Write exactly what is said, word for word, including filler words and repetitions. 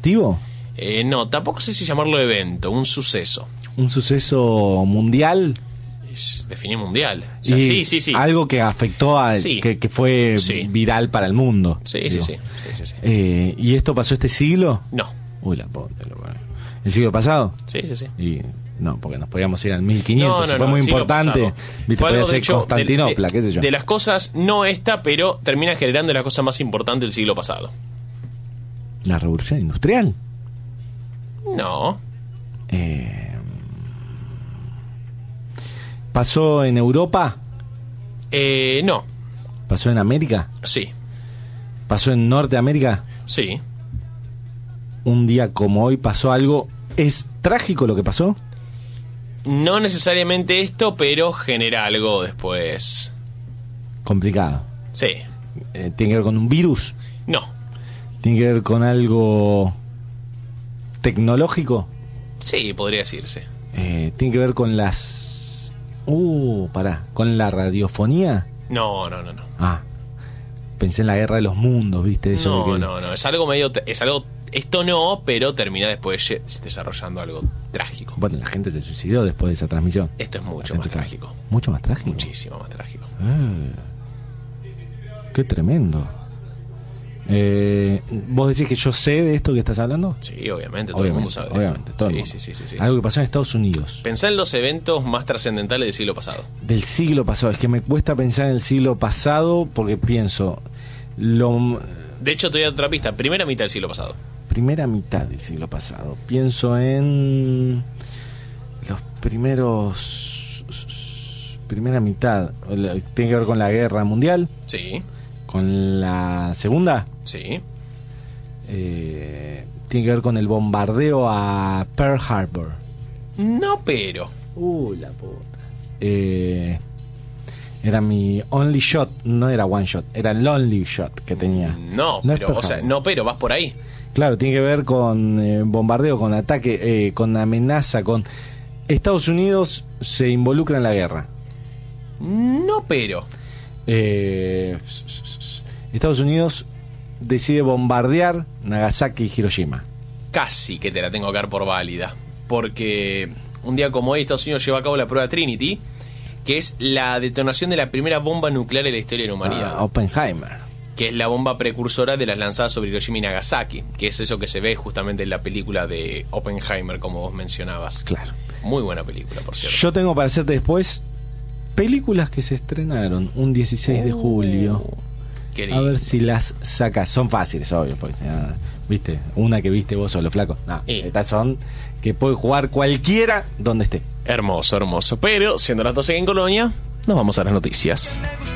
deportivo? Eh, no, tampoco sé si llamarlo evento, un suceso. ¿Un suceso mundial? Es definir mundial. O sea, Y sí, sí, sí. Algo que afectó a... Sí. Que, que fue Sí. viral para el mundo. Sí, sí, digo. sí, sí, sí, sí. Eh, ¿Y esto pasó este siglo? No. Uy, la puta, lo bueno. ¿El siglo pasado? Sí, sí, sí. Y no, porque nos podíamos ir al mil quinientos. No, no, fue no, muy el siglo importante. pasado. Viste, Fue podía algo, de ser hecho, Constantinopla, de, qué sé yo. de las cosas, no esta, pero termina generando la cosa más importante del siglo pasado. La revolución industrial. No. Eh, ¿Pasó en Europa? Eh, no. ¿Pasó en América? Sí. ¿Pasó en Norteamérica? Sí. Un día como hoy pasó algo. ¿Es trágico lo que pasó? No necesariamente esto, pero genera algo después. Complicado. Sí. Eh, ¿Tiene que ver con un virus? No. ¿Tiene que ver con algo tecnológico? Sí, podría decirse. Eh, ¿Tiene que ver con las... Uh, pará. ¿Con la radiofonía? No, no, no, no. Ah. Pensé en la guerra de los mundos, ¿viste? Eso No, de que... no, no. Es algo medio. Es algo. Esto no, pero termina después ye- desarrollando algo trágico. Bueno, la gente se suicidó después de esa transmisión. Esto es mucho La más gente- trágico. ¿Mucho más trágico? Muchísimo más trágico. Eh, qué tremendo. Eh, ¿Vos decís que yo sé de esto que estás hablando? Sí, obviamente, todo Obviamente, el mundo sabe de obviamente, esto. todo el Sí, mundo. sí, sí, sí, sí. Algo que pasó en Estados Unidos. Pensá en los eventos más trascendentales del siglo pasado. Del siglo pasado. Es que me cuesta pensar en el siglo pasado porque pienso... Lo, De hecho, te voy a dar otra pista. Primera mitad del siglo pasado. primera mitad del siglo pasado. Pienso en... Los primeros... Primera mitad. ¿Tiene que ver con la guerra mundial? Sí, ¿Con la segunda? sí. Eh, tiene que ver con el bombardeo a Pearl Harbor. No, pero. Uh, la puta. Eh, era mi only shot, no era one shot, era el only shot que tenía. No, No es pero, Pearl o sea, Harbor. no, pero vas por ahí. Claro, tiene que ver con eh, bombardeo, con ataque, eh, con amenaza, con... Estados Unidos se involucra en la guerra. No, pero. Eh, Estados Unidos decide bombardear Nagasaki y Hiroshima. Casi que te la tengo que dar por válida. Porque un día como hoy, Estados Unidos lleva a cabo la prueba Trinity, que es la detonación de la primera bomba nuclear en la historia de la humanidad. Ah, Oppenheimer. Que es la bomba precursora de las lanzadas sobre Hiroshima y Nagasaki, que es eso que se ve justamente en la película de Oppenheimer, como vos mencionabas. Claro. Muy buena película, por cierto. Yo tengo para hacerte después películas que se estrenaron un dieciséis de julio. Qué A lindo. ver si las sacas. Son fáciles, obvio. Porque, ah, ¿viste? Una que viste vos solo, flaco. No, Y- estas son que puede jugar cualquiera donde esté. Hermoso, hermoso. Pero, siendo las doce en Colonia, nos vamos a las noticias.